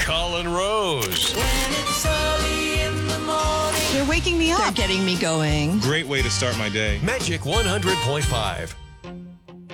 Colin Rose. They're waking me up. They're getting me going. Great way to start my day. Magic 100.5.